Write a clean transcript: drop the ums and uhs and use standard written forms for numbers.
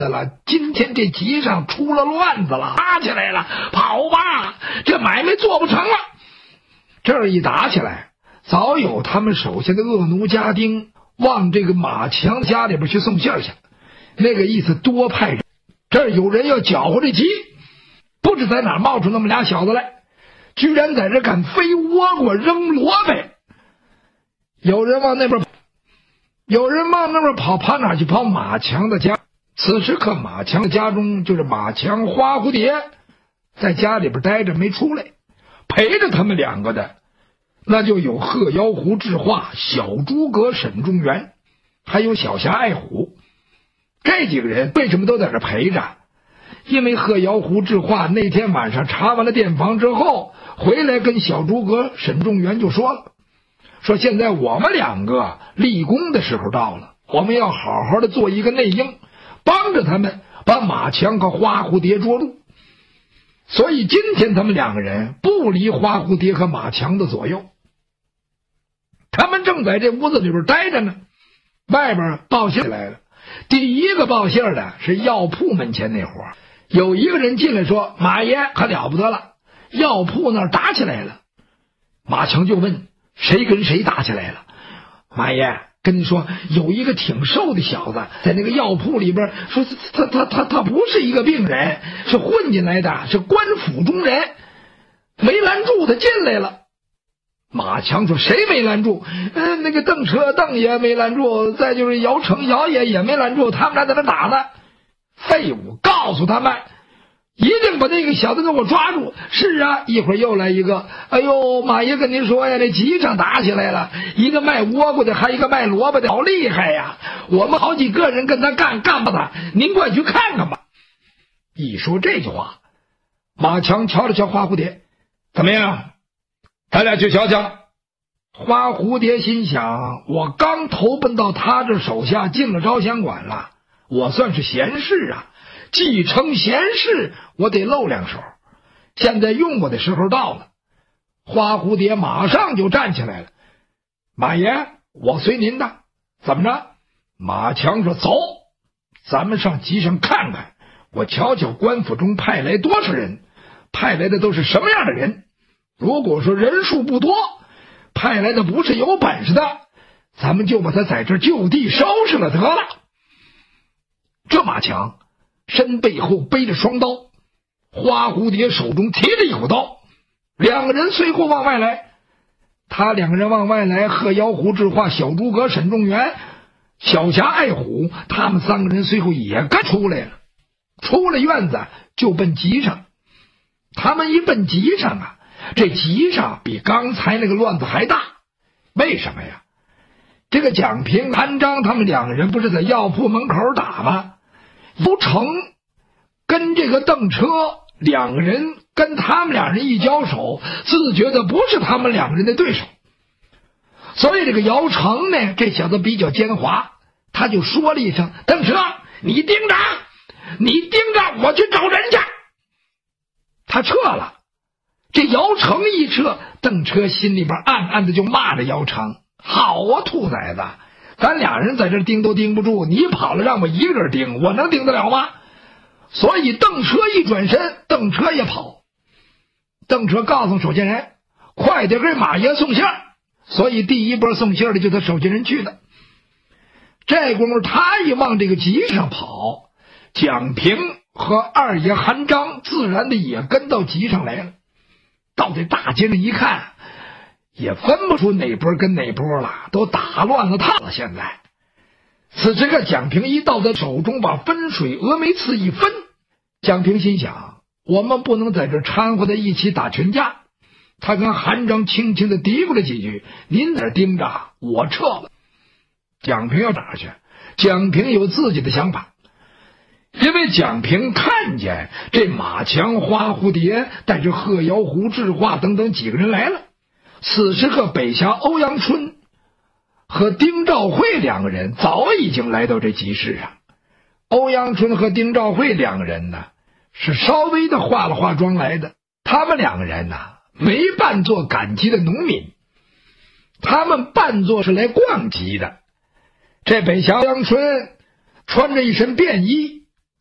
了，今天这集上出了乱子了，打起来了，跑吧，这买卖做不成了。这儿一打起来，早有他们手下的恶奴家丁往这个马强家里边去送信去，那个意思多派人。这儿有人要搅和这集，不知在哪冒出那么俩小子来，居然在这敢飞倭瓜扔萝卜。有人往那边跑，有人往那边跑，跑哪去？跑马强的家。此时可马强的家中，就是马强花蝴蝶在家里边待着没出来，陪着他们两个的那就有鹤妖狐智化、小诸葛沈仲元，还有小侠爱虎。这几个人为什么都在这陪着？因为鹤妖狐智化那天晚上查完了店房之后回来，跟小诸葛沈仲元就说了，说现在我们两个立功的时候到了，我们要好好的做一个内应，帮着他们把马强和花蝴蝶捉住。所以今天他们两个人不离花蝴蝶和马强的左右。他们正在这屋子里边待着呢，外边报信来了。第一个报信的是药铺门前那伙，有一个人进来说，马爷可了不得了，药铺那儿打起来了。马强就问，谁跟谁打起来了？马爷跟你说，有一个挺瘦的小子在那个药铺里边，说他不是一个病人，是混进来的，是官府中人，没拦住他进来了。马强说，谁没拦住？那个邓车邓爷没拦住，再就是姚成姚爷也没拦住，他们俩在那打呢。废物，告诉他们一定把那个小子给我抓住。是啊，一会儿又来一个，哎呦，马爷跟您说呀，这集上打起来了，一个卖倭瓜的，还一个卖萝卜的，好厉害呀，我们好几个人跟他干吧他，您快去看看吧。一说这句话，马强瞧了瞧花蝴蝶，怎么样，咱俩去瞧瞧。花蝴蝶心想，我刚投奔到他这手下，进了招降馆了，我算是贤士啊，继承贤士我得露两手，现在用我的时候到了。花蝴蝶马上就站起来了，马爷我随您的，怎么着？马强说，走，咱们上集上看看，我瞧瞧官府中派来多少人，派来的都是什么样的人。如果说人数不多，派来的不是有本事的，咱们就把他在这就地收拾了得了。这马强身背后背着双刀，花蝴蝶手中提着一口刀，两个人随后往外来。他两个人往外来，鹤妖狐智化、小诸葛沈仲元、小侠爱虎，他们三个人随后也跟出来了。出了院子就奔集上。他们一奔集上啊，这集上比刚才那个乱子还大。为什么呀？这个蒋平、韩章他们两个人不是在药铺门口打吗？姚成跟这个邓车两个人，跟他们两人一交手，自觉的不是他们两个人的对手。所以这个姚成呢，这小子比较奸猾，他就说了一声，邓车你盯着，你盯着，我去找人去。他撤了。这姚成一撤，邓车心里边暗暗的就骂着姚成，好啊兔崽子，咱俩人在这盯都盯不住，你跑了让我一个人盯，我能盯得了吗？所以邓车一转身，邓车也跑。邓车告诉守信人，快点给马爷送信。所以第一波送信的就他守信人去的。这功夫他一往这个集上跑，蒋平和二爷韩章自然的也跟到集上来了。到这大街上一看，也分不出哪波跟哪波了，都打乱了套了。现在此时个蒋平一到他手中，把分水峨眉刺一分。蒋平心想，我们不能在这掺和在一起打群架。他跟韩章轻轻的嘀咕了几句，您在这盯着，我撤了。蒋平要哪去？蒋平有自己的想法。因为蒋平看见这马强、花蝴蝶带着鹤妖狐智化等等几个人来了。此时个北峡欧阳春和丁兆会两个人早已经来到这集市上。欧阳春和丁兆会两个人呢，是稍微的化了化妆来的。他们两个人呢，没扮作赶集的农民，他们扮作是来逛集的。这北峡欧阳春穿着一身便衣，